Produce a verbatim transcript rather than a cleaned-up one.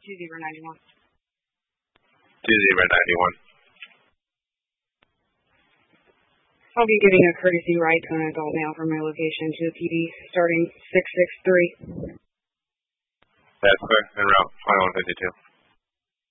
two zero nine one. two zero nine one. I'll be giving a courtesy ride to an adult male from my location to the P D starting six six three. That's clear. En route, one fifty-two.